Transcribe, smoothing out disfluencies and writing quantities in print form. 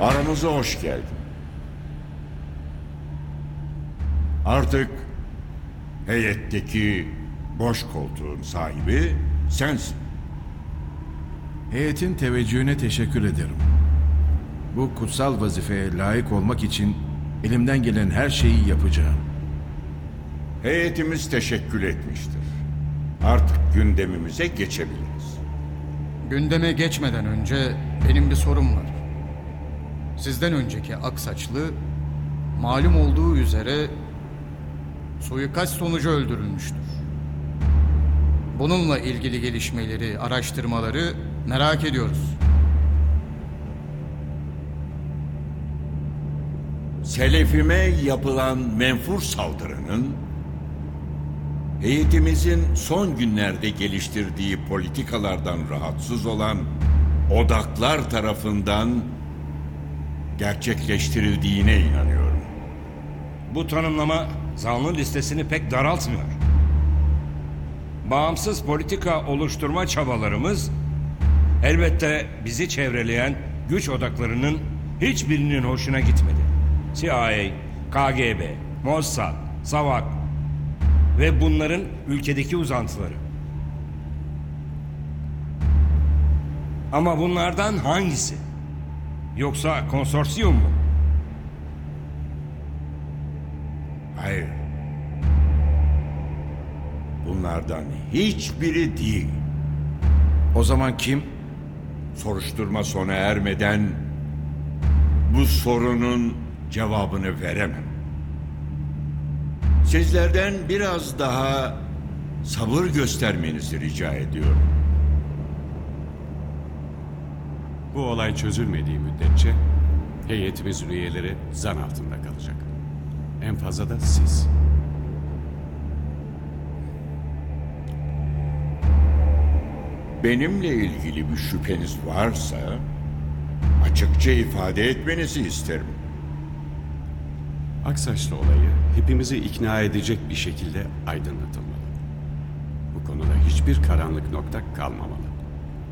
Aramıza hoş geldin. Artık heyetteki boş koltuğun sahibi sensin. Heyetin teveccühüne teşekkür ederim. Bu kutsal vazifeye layık olmak için elimden gelen her şeyi yapacağım. Heyetimiz teşekkür etmiştir. Artık gündemimize geçebiliriz. Gündeme geçmeden önce benim bir sorum var. Sizden önceki Aksaçlı malum olduğu üzere suikast sonucu öldürülmüştür. Bununla ilgili gelişmeleri, araştırmaları merak ediyoruz. Selefime yapılan menfur saldırının heyetimizin son günlerde geliştirdiği politikalardan rahatsız olan odaklar tarafından gerçekleştirildiğine inanıyorum. Bu tanımlama zanlı listesini pek daraltmıyor. Bağımsız politika oluşturma çabalarımız elbette bizi çevreleyen güç odaklarının hiçbirinin hoşuna gitmedi. CIA, KGB, Mossad, SAVAK ve bunların ülkedeki uzantıları. Ama bunlardan hangisi? Yoksa konsorsiyum mu? Hayır. Bunlardan hiçbiri değil. O zaman kim? Soruşturma sona ermeden bu sorunun cevabını veremem. Sizlerden biraz daha sabır göstermenizi rica ediyorum. Bu olay çözülmediği müddetçe heyetimizin üyeleri zan altında kalacak. En fazla da siz. Benimle ilgili bir şüpheniz varsa açıkça ifade etmenizi isterim. Aksaçlı olayı hepimizi ikna edecek bir şekilde aydınlatılmalı. Bu konuda hiçbir karanlık nokta kalmamalı.